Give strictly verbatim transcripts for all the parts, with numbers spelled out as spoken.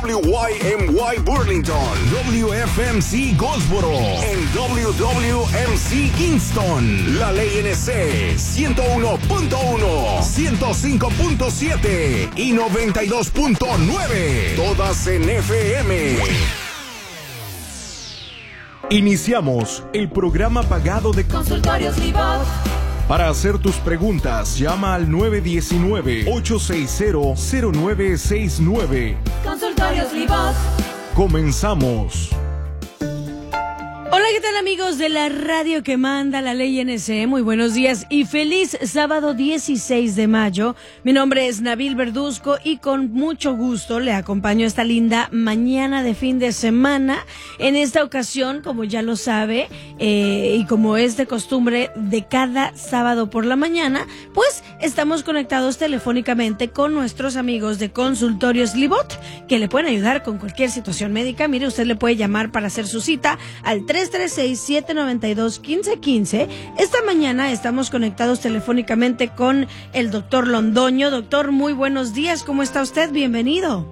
W Y M Y Burlington, W F M C Goldsboro, en W W M C Kingston, La Ley N C ciento uno punto uno, ciento cinco punto siete y noventa y dos punto nueve, todas en F M. Iniciamos el programa pagado de Consultorios Libot. Para hacer tus preguntas, llama al nueve uno nueve, ocho seis cero, cero nueve seis nueve. Consultorios Libot. Comenzamos. Hola, ¿qué tal, amigos de la radio que manda La Ley N C? Muy buenos días y feliz sábado dieciséis de mayo. Mi nombre es Nabil Verduzco y con mucho gusto le acompaño esta linda mañana de fin de semana. En esta ocasión, como ya lo sabe, eh, y como es de costumbre de cada sábado por la mañana, pues estamos conectados telefónicamente con nuestros amigos de Consultorios Libot, que le pueden ayudar con cualquier situación médica. Mire, usted le puede llamar para hacer su cita al tres tres seis, siete nueve dos, uno cinco uno cinco. Esta mañana estamos conectados telefónicamente con el doctor Londoño. Doctor, muy buenos días. ¿Cómo está usted? Bienvenido.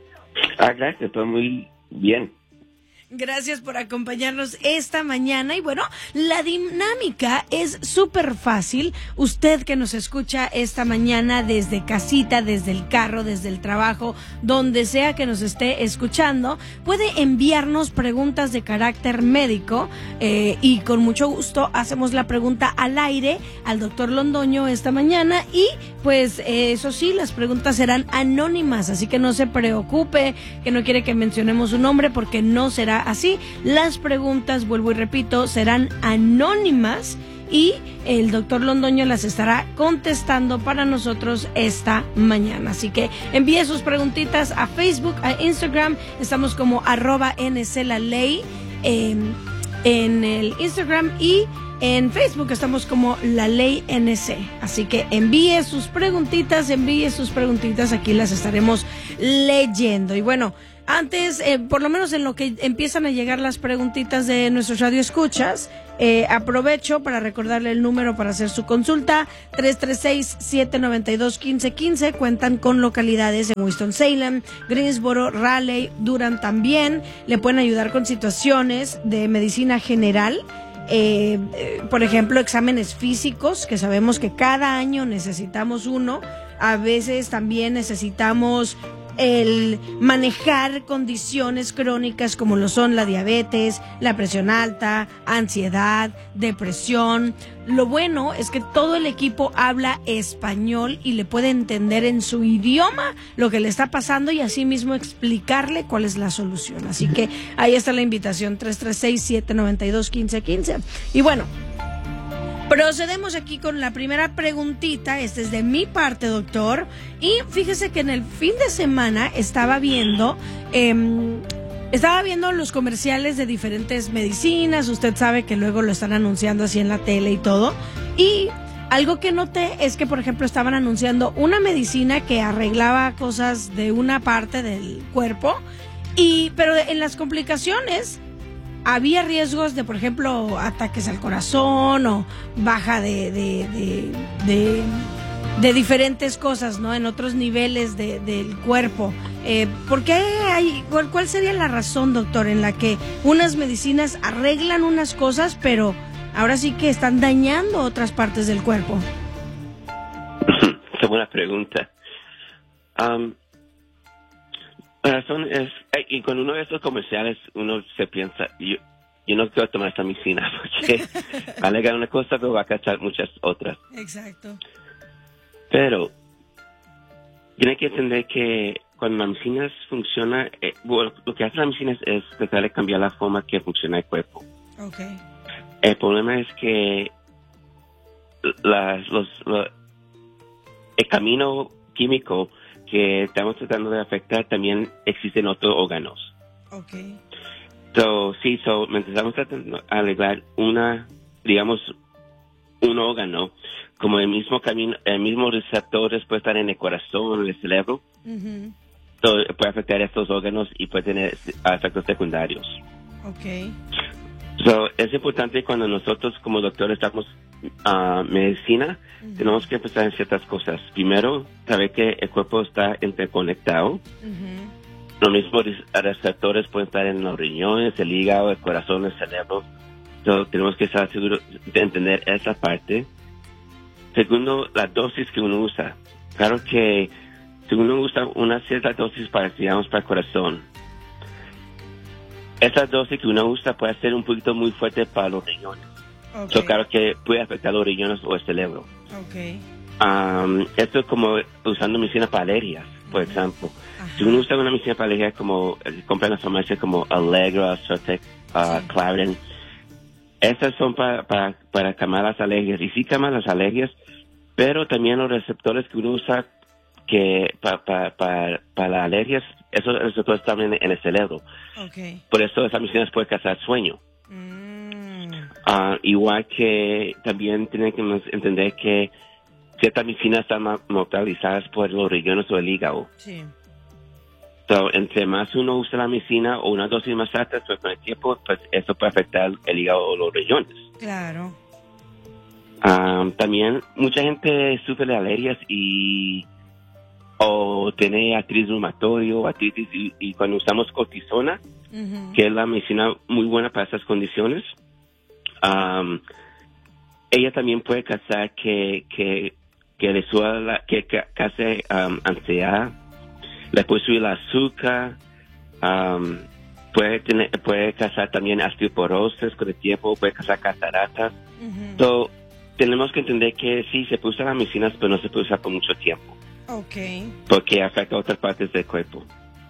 Ah, gracias. Estoy muy bien. Gracias por acompañarnos esta mañana. Y bueno, la dinámica es súper fácil. Usted que nos escucha esta mañana desde casita, desde el carro, desde el trabajo, donde sea que nos esté escuchando, puede enviarnos preguntas de carácter médico eh, y con mucho gusto hacemos la pregunta al aire al doctor Londoño esta mañana. Y pues eh, eso sí, las preguntas serán anónimas, así que no se preocupe que no quiere que mencionemos su nombre, porque no será así. Las preguntas, vuelvo y repito, serán anónimas y el doctor Londoño las estará contestando para nosotros esta mañana. Así que envíe sus preguntitas a Facebook, a Instagram. Estamos como arroba nc la ley eh, en el Instagram, y en Facebook estamos como La Ley N C. Así que envíe sus preguntitas, envíe sus preguntitas, aquí las estaremos leyendo. Y bueno, antes, eh, por lo menos en lo que empiezan a llegar las preguntitas de nuestros radioescuchas, eh, aprovecho para recordarle el número para hacer su consulta: tres tres seis, siete nueve dos, uno cinco uno cinco. Cuentan con localidades en Winston-Salem, Greensboro, Raleigh, Durham también. Le pueden ayudar con situaciones de medicina general. Eh, eh, por ejemplo, exámenes físicos, que sabemos que cada año necesitamos uno. A veces también necesitamos el manejar condiciones crónicas como lo son la diabetes, la presión alta, ansiedad, depresión. Lo bueno es que todo el equipo habla español y le puede entender en su idioma lo que le está pasando y así mismo explicarle cuál es la solución. Así que ahí está la invitación: tres tres seis, siete nueve dos, uno cinco uno cinco. Y bueno, procedemos aquí con la primera preguntita. Esta es de mi parte, doctor. Y fíjese que en el fin de semana estaba viendo, eh, estaba viendo los comerciales de diferentes medicinas. Usted sabe que luego lo están anunciando así en la tele y todo. Y algo que noté es que, por ejemplo, estaban anunciando una medicina que arreglaba cosas de una parte del cuerpo, y pero en las complicaciones había riesgos de, por ejemplo, ataques al corazón o baja de de, de, de, de diferentes cosas, ¿no? En otros niveles de, del cuerpo. Eh, ¿Por qué hay, cuál, cuál sería la razón, doctor, en la que unas medicinas arreglan unas cosas, pero ahora sí que están dañando otras partes del cuerpo? Es buena pregunta. Um, la razón es, y con uno de estos comerciales uno se piensa, yo, yo no quiero tomar esta medicina porque va a alegar una cosa pero va a cachar muchas otras. Exacto. Pero tiene que entender que cuando la medicina funciona, eh, bueno, lo que hace la medicina es, es tratar de cambiar la forma que funciona el cuerpo. Okay. El problema es que las, los, los, el camino químico que estamos tratando de afectar también existen otros órganos. Okay. So, sí, so, mientras estamos tratando de arreglar una, digamos, un órgano, como el mismo camino, el mismo receptor puede estar en el corazón, en el cerebro, uh-huh. so, puede afectar a estos órganos y puede tener efectos secundarios. Okay. So, es importante cuando nosotros como doctores damos uh, medicina, uh-huh. tenemos que empezar en ciertas cosas. Primero, saber que el cuerpo está interconectado. Uh-huh. los mismos receptores pueden estar en los riñones, el hígado, el corazón, el cerebro. Entonces, tenemos que estar seguros de entender esa parte. Segundo, la dosis que uno usa. Claro que si uno usa una cierta dosis para, digamos, para el corazón, esa dosis que uno usa puede ser un poquito muy fuerte para los riñones. Okay. So, claro que puede afectar los riñones o el cerebro. Okay. Um, esto es como usando medicina para alergias, por uh-huh. ejemplo. Ajá. Si uno usa una medicina para alergias como eh, compra en las farmacias como Allegra, Zyrtec, uh, sí. Claritin, esas son para, para, para calmar las alergias. Y sí calman las alergias, pero también los receptores que uno usa que para pa, pa, pa las alergias, esos receptores están en, en el cerebro. Okay. Por eso esas medicinas pueden causar sueño. Mm. Uh, igual que también tienen que entender que ciertas medicinas están mortalizadas por los riñones o el hígado. Sí. So, entre más uno usa la medicina o una dosis más alta, pues con el tiempo, pues eso puede afectar el hígado o los riñones. Claro. Um, también mucha gente sufre de alergias y o tiene artritis reumatoide o artritis y, y cuando usamos cortisona, uh-huh. que es la medicina muy buena para esas condiciones, um, ella también puede causar que que que le suba la, que cause um, ansiedad, le puede subir el azúcar, um, puede tener puede causar también osteoporosis con el tiempo, puede causar cataratas. Uh-huh. So, tenemos que entender que sí se puede usar las medicinas, pero no se puede usar por mucho tiempo. Okay. Porque afecta a otras partes del cuerpo.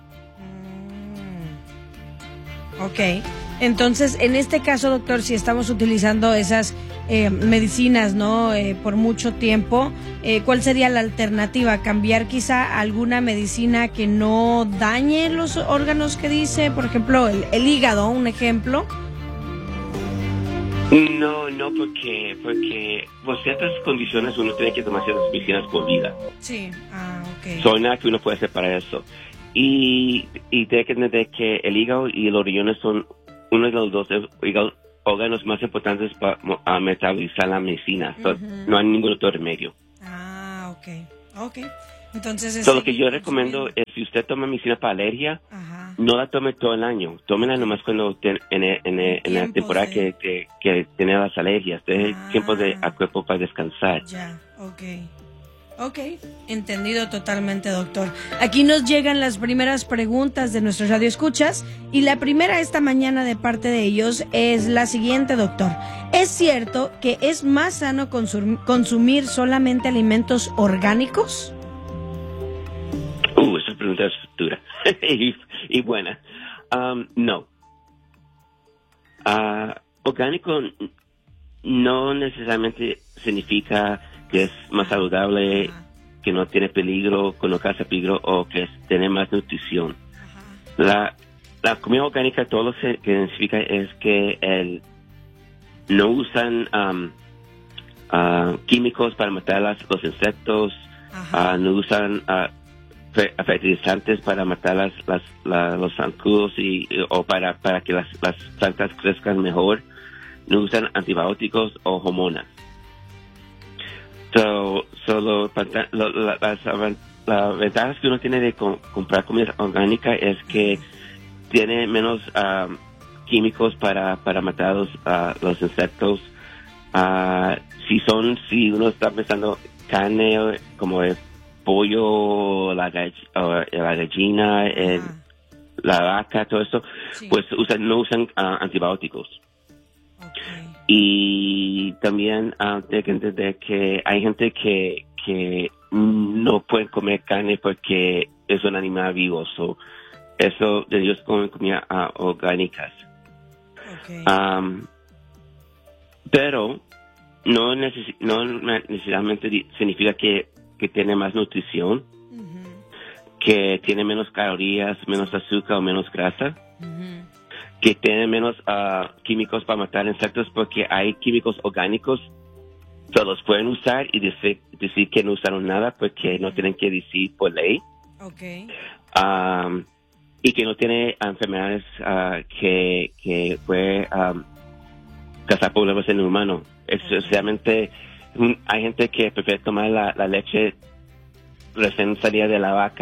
Mm. Ok. Entonces, en este caso, doctor, si estamos utilizando esas eh, medicinas, ¿no? Eh, por mucho tiempo, eh, ¿cuál sería la alternativa? ¿Cambiar quizá alguna medicina que no dañe los órganos que dice? Por ejemplo, el, el hígado, un ejemplo. No, no, porque porque por ciertas condiciones uno tiene que tomar ciertas medicinas por vida. Sí, ah, ok. So, nada que uno puede hacer para eso. Y, y tiene que entender que el hígado y los riñones son uno de los dos órganos más importantes para uh, metabolizar la medicina. So, uh-huh. No hay ningún otro remedio. Ah, ok, ok. Entonces, so, lo que yo recomiendo es, si usted toma medicina para alergia, ajá. no la tome todo el año. Tómela nomás cuando ten, en, en, en, en la temporada de... que, que, que tiene las alergias. Deje ah, tiempo de, a cuerpo para descansar. Ya, ok. Ok, entendido totalmente, doctor. Aquí nos llegan las primeras preguntas de nuestros radioescuchas y la primera esta mañana de parte de ellos es la siguiente, doctor. ¿Es cierto que es más sano consum- consumir solamente alimentos orgánicos? Uh, esa pregunta es dura y, y buena. Um, no. Uh, orgánico no necesariamente significa que es más saludable, ajá. que no tiene peligro, que no causa peligro o que tiene más nutrición. La, la comida orgánica, todo lo que significa es que el, no usan um, uh, químicos para matar las, los insectos, uh, no usan uh, fertilizantes para matar las, las, la, los zancudos y, o para, para que las, las plantas crezcan mejor, no usan antibióticos o hormonas. So, so lo, lo, la, las, las ventajas que uno tiene de co- comprar comida orgánica es que tiene menos uh, químicos para, para matar los, uh, los insectos. Uh, si son, si uno está pensando carne como el pollo, la, gall- uh, la gallina, el, la vaca, todo eso, sí. pues usan, no usan uh, antibióticos. Okay. Y también uh, hay que entender que hay gente que, que no puede comer carne porque es un animal vivo. So, eso ellos comen comida uh, orgánicas. Okay. Um, pero no, neces- no necesariamente significa que, que tiene más nutrición, uh-huh. que tiene menos calorías, menos azúcar o menos grasa. Uh-huh. Que tienen menos uh, químicos para matar insectos porque hay químicos orgánicos que los pueden usar y decir, decir que no usaron nada porque no tienen que decir por ley. Okay. Um, y que no tiene enfermedades uh, que, que puede um, causar problemas en el humano. Especialmente okay. hay gente que prefiere tomar la, la leche recién salida de la vaca. Ajá.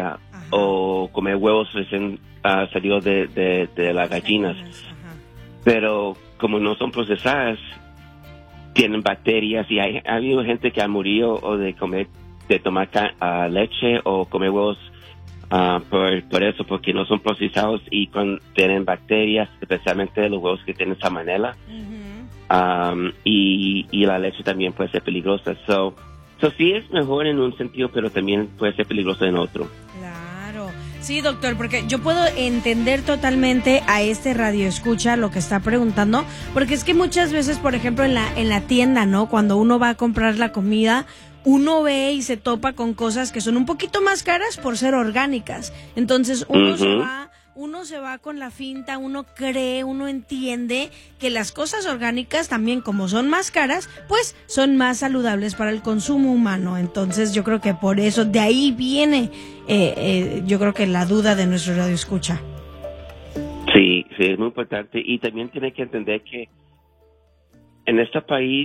o comer huevos recién uh, salidos de, de, de las gallinas. Ajá. Pero como no son procesadas, tienen bacterias y hay, ha habido gente que ha morido o de comer, de tomar uh, leche o comer huevos uh, por, por eso, porque no son procesados y tienen bacterias, especialmente los huevos que tienen salmonella. Uh-huh. um, y, y la leche también puede ser peligrosa. So, so sí es mejor en un sentido, pero también puede ser peligroso en otro. Claro. Sí, doctor, porque yo puedo entender totalmente a este radioescucha lo que está preguntando, porque es que muchas veces, por ejemplo, en la en la tienda, ¿no? Cuando uno va a comprar la comida, uno ve y se topa con cosas que son un poquito más caras por ser orgánicas. Entonces, uno uh-huh. se va uno se va con la finta, uno cree, uno entiende que las cosas orgánicas también, como son más caras, pues son más saludables para el consumo humano. Entonces yo creo que por eso, de ahí viene, eh, eh, yo creo que la duda de nuestro radio escucha. Sí, sí, es muy importante. Y también tiene que entender que en este país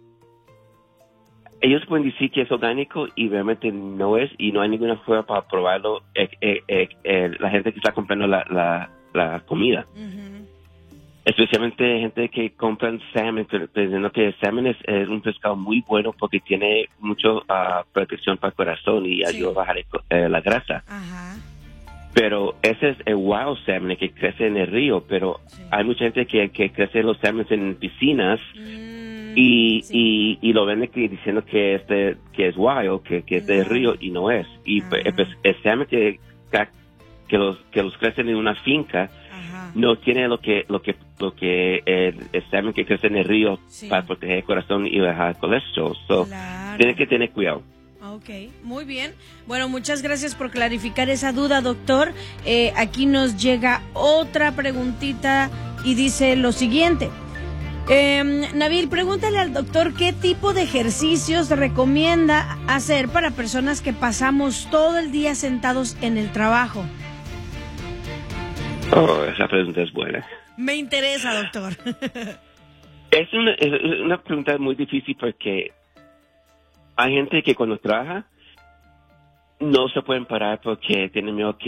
ellos pueden decir que es orgánico y realmente no es, y no hay ninguna forma para probarlo eh, eh, eh, eh, la gente que está comprando la, la, la comida. Uh-huh. Especialmente gente que compran salmon, pensando que el salmon es, es un pescado muy bueno porque tiene mucho uh, protección para el corazón y sí. ayuda a bajar eh, la grasa. Uh-huh. Pero ese es el wild salmon que crece en el río, pero sí. hay mucha gente que, que crece los salmon en piscinas. Mm. Y, sí. y y lo venden diciendo que es de, que es wild, que, que es del río y no es. Y uh-huh. pues, el salmon que, que los que los crecen en una finca uh-huh. no tiene lo que lo que lo que el, el salmon que crece en el río sí. para proteger el corazón y bajar el colesterol. So, claro. Tiene que tener cuidado. Ok, muy bien. Bueno, muchas gracias por clarificar esa duda, doctor. Eh, aquí nos llega otra preguntita y dice lo siguiente. Eh, Nabil, pregúntale al doctor qué tipo de ejercicios recomienda hacer para personas que pasamos todo el día sentados en el trabajo. Oh, esa pregunta es buena. Me interesa, doctor. Es una, es una pregunta muy difícil porque hay gente que cuando trabaja no se pueden parar porque tienen miedo que